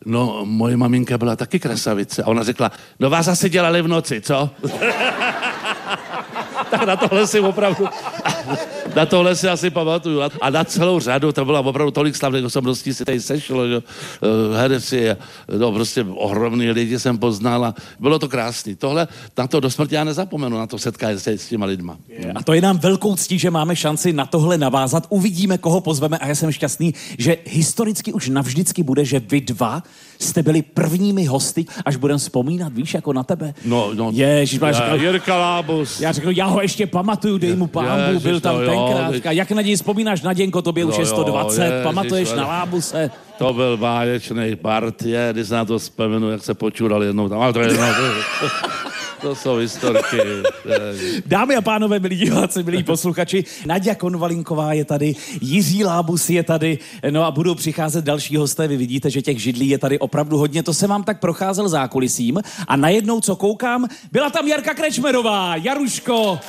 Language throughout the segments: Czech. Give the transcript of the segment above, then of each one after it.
no moje maminka byla taky krasavice. A ona řekla, no vás asi dělali v noci, co? Tak na tohle si opravdu... Na tohle si asi pamatuju. A na celou řadu, to bylo opravdu tolik slavných osobností si tady sešlo, že herci, no prostě ohromný lidi jsem poznal a bylo to krásný. Tohle, na to do smrti já nezapomenu, na to setkání s těma lidma. A to je nám velkou ctí, že máme šanci na tohle navázat. Uvidíme, koho pozveme a já jsem šťastný, že historicky už navždycky bude, že vy dva jste byli prvními hosty, až budeme vzpomínat, víš, jako na tebe. No. Jirka Lábus. Já řeknu, já ho ještě pamatuju, dej mu pánbu, byl tam tenkrát. Jak na něj vzpomínáš, Naděnko, tobě už je 120, pamatuješ na Lábuse? To byl báječný part, když na to vzpomenu, jak se počural jednou tam. Ale to je jedno, to jsou historky. Dámy a pánové, milí diváci, milí posluchači, Naďa Konvalinková je tady, Jiří Lábus je tady, no a budou přicházet další hosté. Vy vidíte, že těch židlí je tady opravdu hodně. To jsem vám tak procházel zákulisím a najednou, co koukám, byla tam Jarka Krečmerová, Jaruško.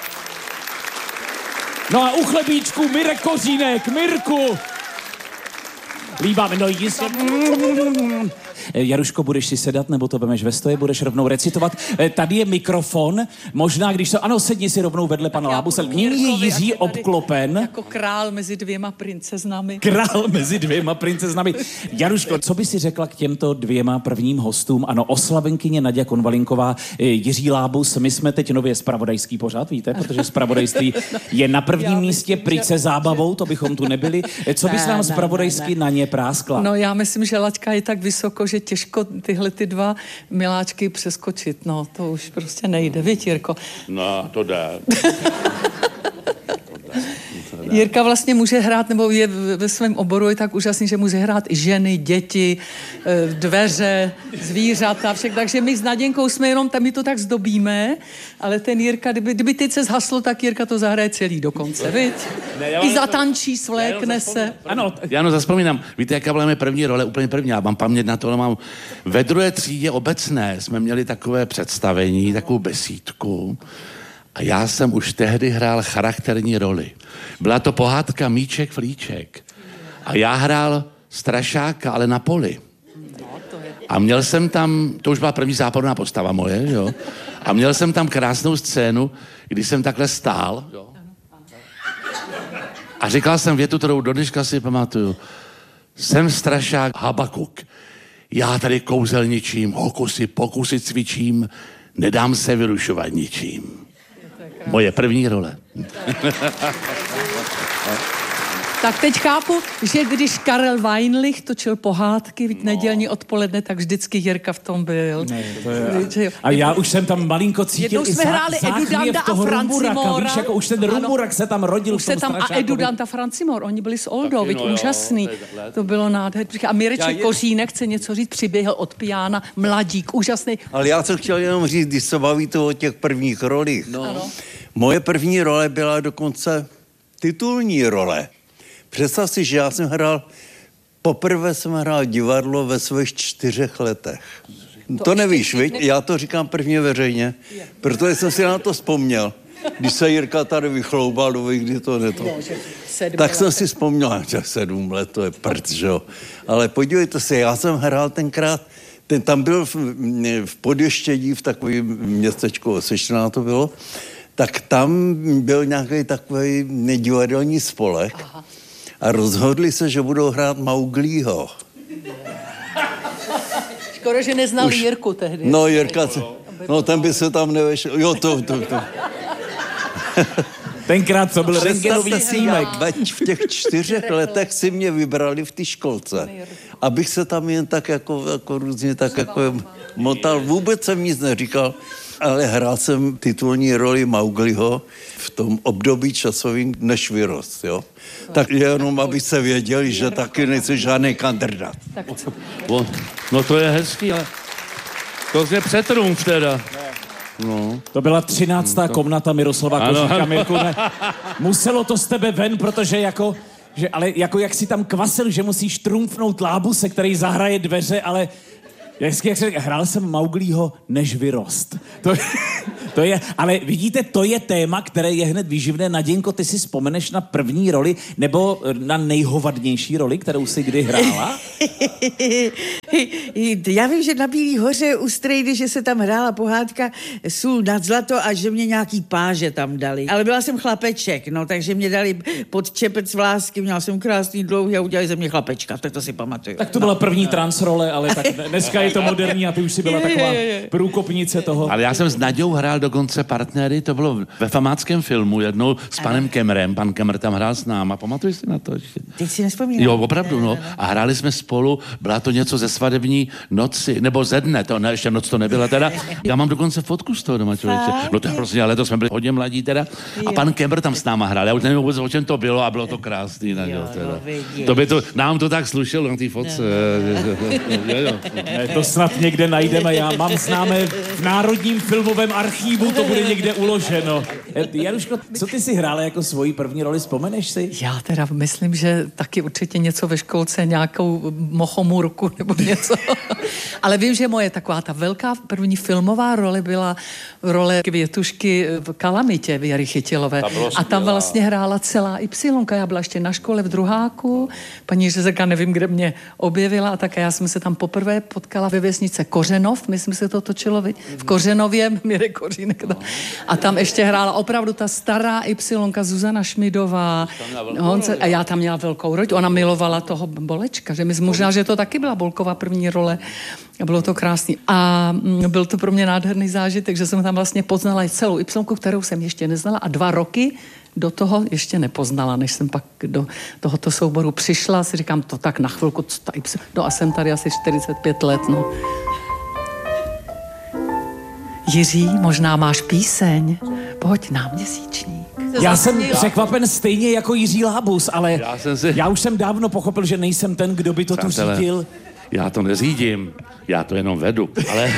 No a u chlebíčku Mirek Kořínek, Mirku. Líbáme, no jistě. Jaruško, budeš si sedat, nebo to vemeš ve stoje, budeš rovnou recitovat. Tady je mikrofon, možná když to... Ano, sedni si rovnou vedle pana Lábuse. Nyní je Jiří obklopen. Jako král mezi dvěma princeznami. Král mezi dvěma princeznami. Jaruško, co by si řekla k těmto dvěma prvním hostům? Ano, oslavenkyně Naďa Konvalinková, Jiří Lábus. My jsme teď nově zpravodajský pořad, víte, protože zpravodajství je na prvním místě, pryč se zábavou, to bychom tu nebyli. Co bys nám zpravodajsky na ně práskla? No já myslím, že laťka je tak vysoko, že těžko tyhle ty dva miláčky přeskočit. No, to už prostě nejde. Víš, Jirko? No, to jde. Jirka vlastně může hrát, nebo je ve svém oboru je tak úžasný, že může hrát i ženy, děti, dveře, zvířata, však. Takže my s Naděnkou jsme jenom, tam my to tak zdobíme, ale ten Jirka, kdyby teď se zhaslo, tak Jirka to zahraje celý dokonce, viď? I zatančí, svlékne se. Ano, já zaspomínám. Víte, jaká byla mé první role? Úplně první. Já mám paměť na to, ale mám ve druhé třídě obecné. Jsme měli takové představení, takovou besídku. A já jsem už tehdy hrál charakterní roli. Byla to pohádka Míček Flíček. A já hrál strašáka, ale na poli. A měl jsem tam, to už byla první záporná postava moje, jo. A měl jsem tam krásnou scénu, kdy jsem takhle stál, jo. A říkal jsem větu, kterou do dneška si pamatuju. Jsem strašák Habakuk. Já tady kouzelničím, hokusy, pokusy cvičím, nedám se vyrušovat ničím. Moje první role. Tak teď chápu, že když Karel Weinlich točil pohádky v nedělní odpoledne, tak vždycky Jirka v tom byl. Ne, to je... A já už jsem tam malinko cítil i záchvěv toho Rumburaka. Víš, jako už ten Rumburak se tam rodil v tom strašákovi. A Edudant a Francimor, oni byli s Oldou, víš, úžasný. To bylo nádherný. A Mireček Kořínek chce něco říct, přiběhl od piána, mladík, úžasný. Ale já jsem chtěl jenom říct, když se bavíte o těch prvních rolích. No. Moje první role byla dokonce titulní role. Představ si, že já poprvé jsem hrál divadlo ve svých 4 letech. To nevíš, viď? Já to říkám prvně veřejně, protože jsem si na to vzpomněl. Když se Jirka tady vychloubal, kdy to neto. Tak jsem si vzpomněl, že 7 let, to je prd, že jo. Ale podívejte se, já jsem hrál tenkrát, ten tam byl v Podještědí, v takovém městečku Osečná to bylo, tak tam byl nějaký takový divadelní spolek. Aha. A rozhodli se, že budou hrát Mauglího. Škoda, že neznali Jirku tehdy. No, Jirka, no ten by se tam nevešel. Jo, to. Tenkrát to byl rentgenový snímek. V těch 4 letech si mě vybrali v té školce, abych se tam jen tak jako různě tak jako motal. Vůbec jsem nic neříkal, ale hrál jsem titulní roli Maugliho v tom období časovým, než vyrost, jo. Tak jenom, abyste věděli, že taky nejsi žádný kandidát. No to je hezký, ale to je přetrumf teda. No. To byla 13. komnata Miroslava Koříka, Mirku, ne. Muselo to z tebe ven, protože ale jak si tam kvasil, že musíš trumfnout Lábuse, který zahraje dveře, ale Jak se řekl, hrál jsem Mauglího, než vyrost. To je, ale vidíte, to je téma, které je hned výživné. Naděnko, ty si vzpomeneš na první roli nebo na nejhovadnější roli, kterou jsi kdy hrála? Já vím, že na Bílý hoře u Strejdy, že se tam hrála pohádka Sůl nad zlato a že mě nějaký páže tam dali. Ale byla jsem chlapeček, no, takže mě dali pod čepec vlásky, měla jsem krásný dlouhý a udělali ze mě chlapečka, tak to si pamatuju. Tak to byla první transrole, ale tak dneska je to moderní a ty už si byla taková průkopnice toho. Ale já jsem s Naďou hrál dokonce partnery, to bylo ve famáckém filmu jednou s panem Kemrem. Pan Kemr tam hrál s náma, pamatuješ si na to ještě? Teď si nespomínám. Jo, opravdu, no. A hráli jsme spolu, byla to něco ze svadební noci, nebo ze dne, to ne, ještě noc to nebyla teda. Já mám dokonce fotku z toho doma, člověče. No to je prostě, ale to jsme byli hodně mladí teda. A pan Kemr tam s náma hrál. Já už nevím vůbec, o čem to bylo a bylo to krásný. Naděl, teda. To by to, nám to tak slušelo na té fotce. Ne, to snad někde najdeme, já mám známé v Národním filmovém archívu, to bude někde uloženo. Januško, co ty si hrála jako svoji první roli, vzpomeneš si? Já teda myslím, že taky určitě něco ve školce, nějakou mochomurku nebo něco. Ale vím, že moje taková ta velká první filmová role byla role Květušky v Kalamitě Věry Chytilové. A tam vlastně hrála celá Y. Já byla ještě na škole v druháku, paní Řezeka nevím, kde mě objevila a tak já jsem se tam poprvé potkala ve vesnice Kořenov, myslím, se to točilo v Kořenově, Míre Kořínek. A tam ještě hrála opravdu ta stará Y, Zuzana Šmidová. A já tam měla velkou roli. Ona milovala toho Bolečka, že možná, že to taky byla Bolková první role. A bylo to krásný. A byl to pro mě nádherný zážitek, že jsem tam vlastně poznala celou Y, kterou jsem ještě neznala a 2 roky do toho ještě nepoznala, než jsem pak do tohoto souboru přišla. Si říkám, to tak na chvilku, co ta Y. No a jsem tady asi 45 let, no. Jiří, možná máš píseň. Pojď na Měsíčník. Já jsem překvapen stejně jako Jiří Lábus, ale já už jsem dávno pochopil, že nejsem ten, kdo by to tu řídil. Já to neřídím, já to jenom vedu, ale...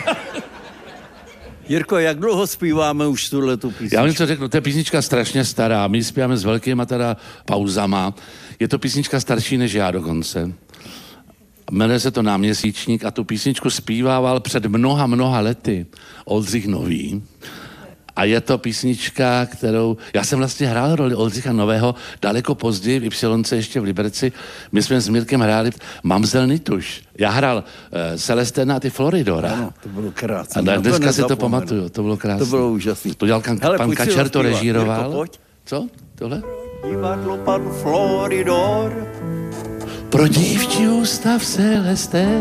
Jirko, jak dlouho zpíváme už tuhletu písničku? Já vám něco řeknu, to je písnička strašně stará, my zpíváme s velkýma teda pauzama. Je to písnička starší než já dokonce. Jmenuje se to Náměsíčník a tu písničku zpívával před mnoha lety Oldřich Nový. A je to písnička, kterou... Já jsem vlastně hrál roli Oldřicha Nového daleko později v Ypsilonce ještě v Liberci. My jsme s Mirkem hráli Mamzel Nituš. Já hrál Celestina a ty Floridora. Ano, to bylo krásné. A dneska si to pamatuju, to bylo krásné. To bylo úžasné. To dělal pan Kačer, to režíroval. Jirko, pojď. Co? Tohle? Divadlo pan Floridor. Pro dívčí ústav Celesté